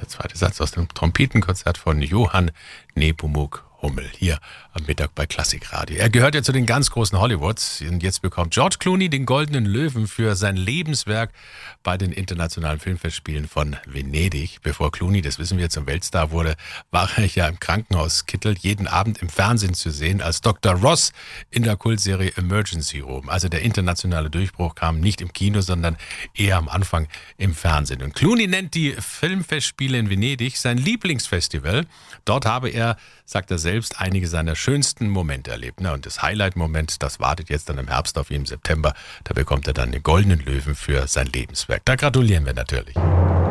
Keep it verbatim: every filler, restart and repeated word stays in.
der zweite Satz aus dem Trompetenkonzert von Johann Nepomuk Hummel hier am Mittag bei Klassikradio. Er gehört ja zu den ganz großen Hollywoods und jetzt bekommt George Clooney den Goldenen Löwen für sein Lebenswerk bei den internationalen Filmfestspielen von Venedig. Bevor Clooney, das wissen wir, zum Weltstar wurde, war er ja im Krankenhaus Kittel jeden Abend im Fernsehen zu sehen als Doktor Ross in der Kultserie Emergency Room. Also der internationale Durchbruch kam nicht im Kino, sondern eher am Anfang im Fernsehen. Und Clooney nennt die Filmfestspiele in Venedig sein Lieblingsfestival. Dort habe er, sagt er selbst, einige seiner schönsten Momente erlebt. Na, und das Highlight-Moment, das wartet jetzt dann im Herbst auf ihn im September. Da bekommt er dann den Goldenen Löwen für sein Lebenswerk. Da gratulieren wir natürlich.